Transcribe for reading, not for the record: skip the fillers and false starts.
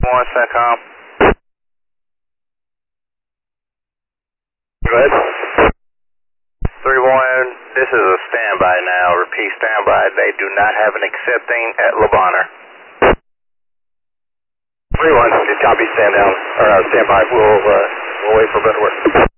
One CENTCOM. Go ahead. 3-1, this is a standby now. Repeat standby. They do not have an accepting at Le Bonheur. 3-1, just copy, stand down, or stand by. We'll wait for better work.